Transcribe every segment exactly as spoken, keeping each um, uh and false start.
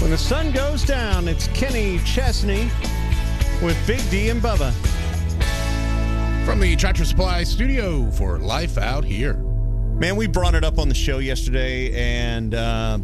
When the sun goes down, it's Kenny Chesney with Big D and Bubba. From the Tractor Supply studio for Life Out Here. Man, we brought it up on the show yesterday, and uh,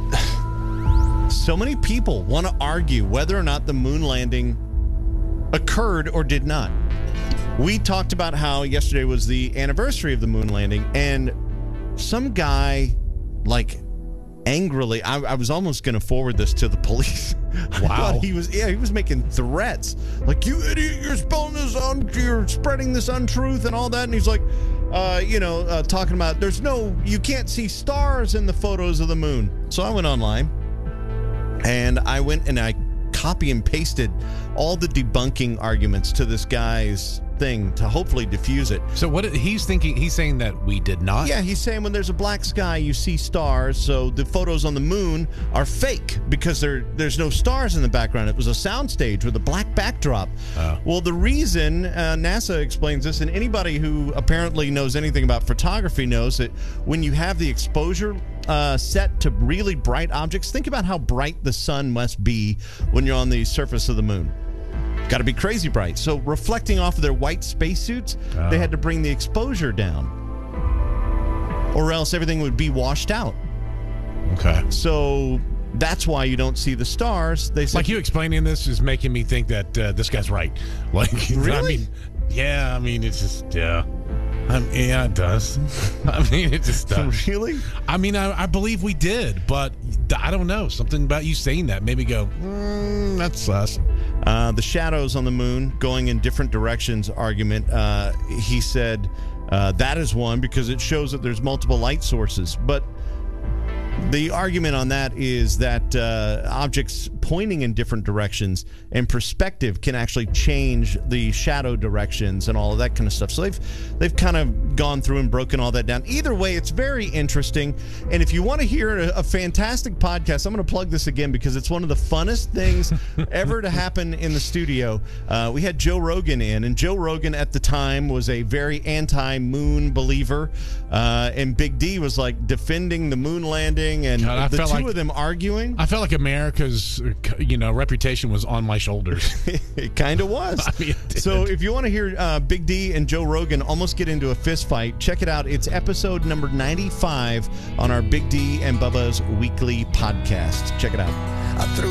so many people want to argue whether or not the moon landing occurred or did not. We talked about how yesterday was the anniversary of the moon landing, and some guy, like, angrily, I, I was almost going to forward this to the police. Wow. I thought he was, yeah, he was making threats. Like, you idiot, you're spelling this on, you're spreading this untruth and all that. And he's like, uh, you know, uh, talking about there's no, you can't see stars in the photos of the moon. So I went online and I went and I copy and pasted all the debunking arguments to this guy's thing to hopefully diffuse it. So what he's thinking, he's saying that we did not? Yeah, he's saying when there's a black sky, you see stars. So the photos on the moon are fake because there there's no stars in the background. It was a soundstage with a black backdrop. Oh. Well, the reason, uh, NASA explains this, and anybody who apparently knows anything about photography knows that when you have the exposure uh, set to really bright objects, think about how bright the sun must be when you're on the surface of the moon. Got to be crazy bright. So reflecting off of their white spacesuits, oh. they had to bring the exposure down, or else everything would be washed out. Okay. So that's why you don't see the stars. They said, like you explaining this is making me think that uh, this guy's right. Like, really? I mean, yeah. I mean, it's just yeah. Um, yeah, it does. I mean, it just does. Really? I mean, I, I believe we did, but I don't know. Something about you saying that made me go, mm, that's sus. Uh, the shadows on the moon going in different directions argument. Uh, he said uh, that is one because it shows that there's multiple light sources. But the argument on that is that uh, objects pointing in different directions and perspective can actually change the shadow directions and all of that kind of stuff. So they've they've kind of gone through and broken all that down. Either way, it's very interesting. And if you want to hear a, a fantastic podcast, I'm going to plug this again because it's one of the funnest things ever to happen in the studio. Uh, we had Joe Rogan in, and Joe Rogan at the time was a very anti-moon believer, uh, and Big D was like defending the moon landing, and God, the two like, of them arguing. I felt like America's, you know, reputation was on my shoulders. It kind of was. I mean, it did. So if you want to hear uh, Big D and Joe Rogan almost get into a fist fight, check it out. It's episode number ninety-five on our Big D and Bubba's weekly podcast. Check it out. I threw